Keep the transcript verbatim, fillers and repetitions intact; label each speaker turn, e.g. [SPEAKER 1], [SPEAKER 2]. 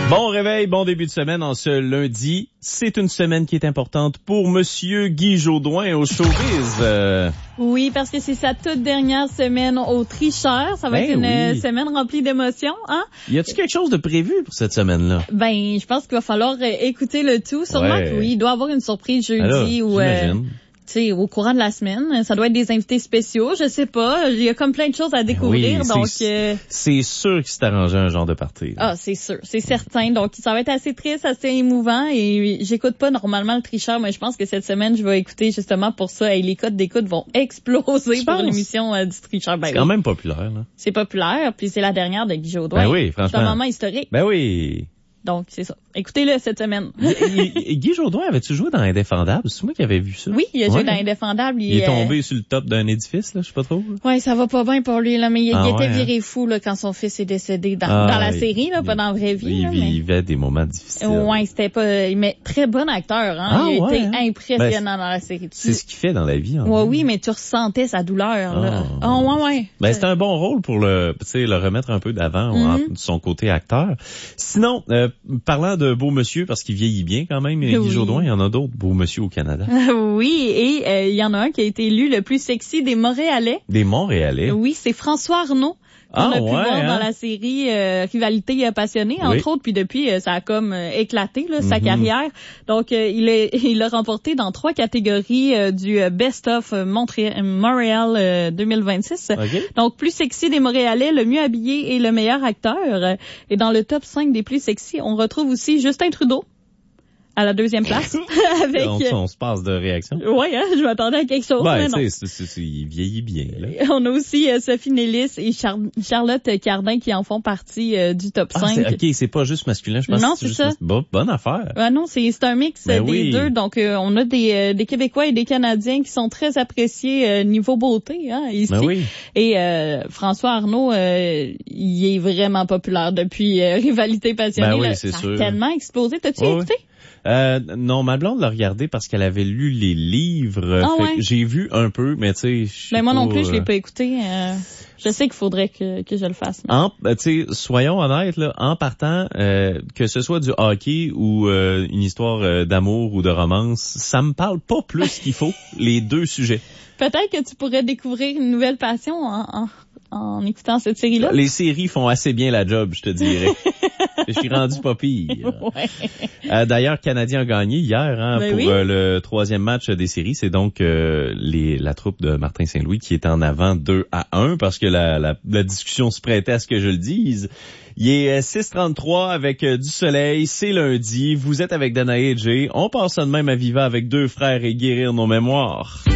[SPEAKER 1] Bon réveil, bon début de semaine en ce lundi. C'est une semaine qui est importante pour Monsieur Guy Jodoin au showbiz. Euh...
[SPEAKER 2] Oui, parce que c'est sa toute dernière semaine au Tricheur. Ça va
[SPEAKER 1] ben
[SPEAKER 2] être une
[SPEAKER 1] oui.
[SPEAKER 2] semaine remplie d'émotions, hein?
[SPEAKER 1] Y a-t-il quelque chose de prévu pour cette semaine-là?
[SPEAKER 2] Ben, je pense qu'il va falloir euh, écouter le tout. Sûrement
[SPEAKER 1] ouais.
[SPEAKER 2] que oui, il doit y avoir une surprise jeudi
[SPEAKER 1] Alors,
[SPEAKER 2] ou... Euh,
[SPEAKER 1] j'imagine.
[SPEAKER 2] tu sais, au courant de la semaine. Ça doit être des invités spéciaux, je sais pas. Il y a comme plein de choses à découvrir,
[SPEAKER 1] oui,
[SPEAKER 2] donc...
[SPEAKER 1] C'est,
[SPEAKER 2] euh...
[SPEAKER 1] c'est sûr qu'il s'est arrangé un genre de party.
[SPEAKER 2] Ah, c'est sûr, c'est certain. Donc, ça va être assez triste, assez émouvant, et j'écoute pas normalement le Tricheur, mais je pense que cette semaine, je vais écouter justement pour ça, et les codes d'écoute vont exploser
[SPEAKER 1] tu
[SPEAKER 2] pour
[SPEAKER 1] penses?
[SPEAKER 2] l'émission euh, du Tricheur. Ben,
[SPEAKER 1] c'est
[SPEAKER 2] oui.
[SPEAKER 1] quand même populaire, là.
[SPEAKER 2] C'est populaire, puis c'est la dernière de Guy Jodoin.
[SPEAKER 1] Ben oui, franchement.
[SPEAKER 2] C'est un moment historique.
[SPEAKER 1] Ben oui.
[SPEAKER 2] Donc, c'est ça. Écoutez-le cette semaine.
[SPEAKER 1] Guy, Guy Jodoin, avais-tu joué dans Indéfendable? C'est moi qui avais vu ça.
[SPEAKER 2] Oui, il a joué
[SPEAKER 1] ouais.
[SPEAKER 2] dans Indéfendable.
[SPEAKER 1] Il, il est
[SPEAKER 2] euh...
[SPEAKER 1] tombé sur le top d'un édifice, là, je sais pas trop.
[SPEAKER 2] Ouais, ça va pas bien pour lui, là, mais il,
[SPEAKER 1] ah,
[SPEAKER 2] il était
[SPEAKER 1] ouais,
[SPEAKER 2] viré
[SPEAKER 1] hein?
[SPEAKER 2] fou, là, quand son fils est décédé dans,
[SPEAKER 1] ah,
[SPEAKER 2] dans la
[SPEAKER 1] il,
[SPEAKER 2] série, là,
[SPEAKER 1] il,
[SPEAKER 2] pas dans la vraie vie.
[SPEAKER 1] Il
[SPEAKER 2] là, mais...
[SPEAKER 1] vivait des moments difficiles.
[SPEAKER 2] Ouais, c'était pas, mais très bon acteur, hein.
[SPEAKER 1] Ah,
[SPEAKER 2] il
[SPEAKER 1] ouais,
[SPEAKER 2] était
[SPEAKER 1] hein?
[SPEAKER 2] impressionnant
[SPEAKER 1] ben,
[SPEAKER 2] dans la série.
[SPEAKER 1] C'est ce qu'il fait dans la vie, en
[SPEAKER 2] Ouais,
[SPEAKER 1] fait.
[SPEAKER 2] oui, mais tu ressentais sa douleur, là.
[SPEAKER 1] Oh,
[SPEAKER 2] oh ouais, ouais.
[SPEAKER 1] Ben, c'était un bon rôle pour le, tu sais, le remettre un peu d'avant, mm-hmm. en, son côté acteur. Sinon, euh, parlant de beau monsieur, parce qu'il vieillit bien quand même, Guy oui. Jodoin, il y en a d'autres beaux monsieur au Canada.
[SPEAKER 2] oui, et euh, il y en a un qui a été élu le plus sexy des Montréalais.
[SPEAKER 1] Des Montréalais?
[SPEAKER 2] Oui, c'est François Arnaud.
[SPEAKER 1] Ah,
[SPEAKER 2] on a pu
[SPEAKER 1] ouais,
[SPEAKER 2] voir
[SPEAKER 1] hein?
[SPEAKER 2] dans la série euh, Rivalité passionnée, entre oui. autres, puis depuis, euh, ça a comme euh, éclaté là, sa mm-hmm. carrière. Donc, euh, il, est, il a remporté dans trois catégories euh, du Best of Montré- Montréal euh, deux mille vingt-six.
[SPEAKER 1] Okay.
[SPEAKER 2] Donc, plus sexy des Montréalais, le mieux habillé et le meilleur acteur. Et dans le top cinq des plus sexy, on retrouve aussi Justin Trudeau à la deuxième place. avec
[SPEAKER 1] on, on se passe de réaction.
[SPEAKER 2] Oui, hein, je m'attendais à quelque chose.
[SPEAKER 1] Ben,
[SPEAKER 2] mais
[SPEAKER 1] tu sais, il vieillit bien. Là.
[SPEAKER 2] On a aussi euh, Sophie Nélis et Char- Charlotte Cardin qui en font partie euh, du top
[SPEAKER 1] ah,
[SPEAKER 2] cinq.
[SPEAKER 1] C'est, OK, c'est pas juste masculin, je pense
[SPEAKER 2] non,
[SPEAKER 1] que c'est,
[SPEAKER 2] c'est
[SPEAKER 1] juste
[SPEAKER 2] ça.
[SPEAKER 1] Mas- bon, bonne affaire.
[SPEAKER 2] Ah non, c'est, c'est un mix
[SPEAKER 1] ben
[SPEAKER 2] des
[SPEAKER 1] oui.
[SPEAKER 2] deux. Donc, euh, on a des, euh, des Québécois et des Canadiens qui sont très appréciés euh, niveau beauté hein, ici.
[SPEAKER 1] Ben oui.
[SPEAKER 2] Et euh, François Arnaud, euh, il est vraiment populaire depuis euh, Rivalité passionnée.
[SPEAKER 1] Ben oui,
[SPEAKER 2] là,
[SPEAKER 1] c'est
[SPEAKER 2] ça
[SPEAKER 1] sûr.
[SPEAKER 2] a tellement explosé. T'as-tu
[SPEAKER 1] oh,
[SPEAKER 2] écouté?
[SPEAKER 1] Oui. Euh, non, ma blonde l'a regardé parce qu'elle avait lu les livres.
[SPEAKER 2] Ah,
[SPEAKER 1] fait
[SPEAKER 2] ouais.
[SPEAKER 1] que j'ai vu un peu, mais tu sais...
[SPEAKER 2] Mais moi
[SPEAKER 1] pas,
[SPEAKER 2] non plus,
[SPEAKER 1] euh...
[SPEAKER 2] je l'ai pas écouté. Euh, je sais qu'il faudrait que, que je le fasse. Mais...
[SPEAKER 1] En, tu sais, soyons honnêtes, là, en partant, euh, que ce soit du hockey ou euh, une histoire euh, d'amour ou de romance, ça me parle pas plus qu'il faut, les deux sujets.
[SPEAKER 2] Peut-être que tu pourrais découvrir une nouvelle passion en, en, en écoutant cette série-là.
[SPEAKER 1] Les séries font assez bien la job, je te dirais. Je suis rendu pas pire.
[SPEAKER 2] Ouais.
[SPEAKER 1] Euh, d'ailleurs, Canadien a gagné hier hein,
[SPEAKER 2] ben
[SPEAKER 1] pour
[SPEAKER 2] oui.
[SPEAKER 1] euh, le troisième match des séries. C'est donc euh, les, la troupe de Martin Saint-Louis qui est en avant deux à un parce que la, la, la discussion se prêtait à ce que je le dise. Il est six trente-trois avec euh, du soleil. C'est lundi. Vous êtes avec Danae et Jay. On passe ça de même à Viva avec deux frères et guérir nos mémoires.